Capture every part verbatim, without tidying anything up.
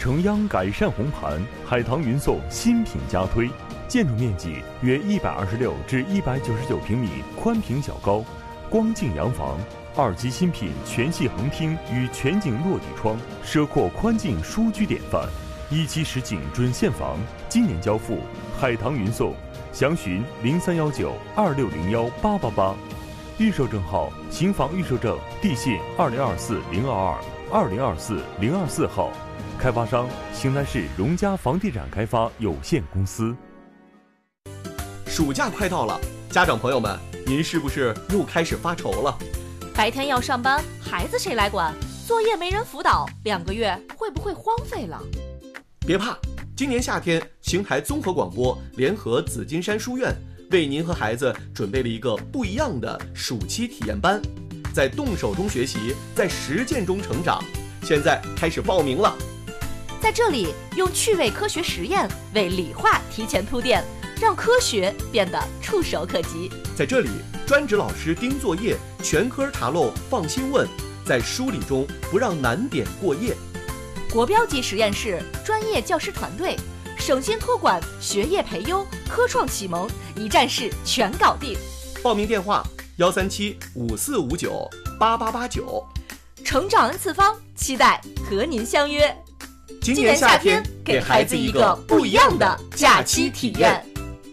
承央改善红盘，海棠云颂新品加推，建筑面积约一百二十六至一百九十九平米，宽平较高，光净洋房。二级新品全系横厅与全景落地窗，奢阔宽进舒居典范。一期实景准现房，今年交付，海棠云颂，详询零三幺九二六零幺八八八。预售证号：邢房预售证，地信二零二四零二二二零二四零二四号，开发商邢台市荣嘉房地产开发有限公司。 暑假快到了，家长朋友们，您是不是又开始发愁了？ 白天要上班，孩子谁来管？作业没人辅导，两个月会不会荒废了？ 别怕，今年夏天，邢台综合广播联合紫金山书院为您和孩子准备了一个不一样的暑期体验班，在动手中学习，在实践中成长。现在开始报名了。 在这里，用趣味科学实验为理化提前铺垫，让科学变得触手可及。 在这里，专职老师盯作业，全科查漏放心问，在梳理中不让难点过夜。 国标级实验室，专业教师团队，省心托管，学业培优，科创启蒙，一站式全搞定。 报名电话：幺三七五四五九八八八九。 成长 N 次方，期待和您相约。 今年夏天，给孩子一个不一样的假期体验。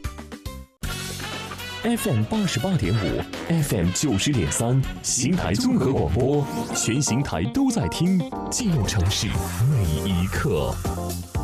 F M 八十八点五 ，F M 九十点三，邢台综合广播，全邢台都在听，记录城市每一刻。